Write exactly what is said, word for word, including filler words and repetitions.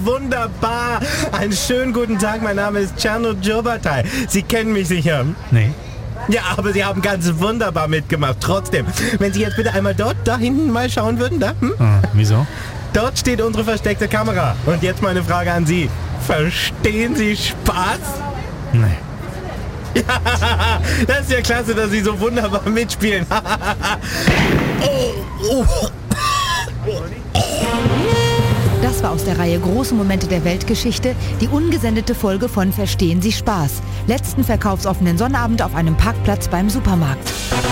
wunderbar. Einen schönen guten Tag, mein Name ist Cerno Giobatai. Sie kennen mich sicher. Nee. Ja, aber Sie haben ganz wunderbar mitgemacht. Trotzdem, wenn Sie jetzt bitte einmal dort, da hinten mal schauen würden, da? Hm? Ah, wieso? Dort steht unsere versteckte Kamera. Und jetzt meine Frage an Sie. Verstehen Sie Spaß? Nee. Ja, das ist ja klasse, dass Sie so wunderbar mitspielen. oh, oh. Das war aus der Reihe Große Momente der Weltgeschichte die ungesendete Folge von Verstehen Sie Spaß. Letzten verkaufsoffenen Sonnabend auf einem Parkplatz beim Supermarkt.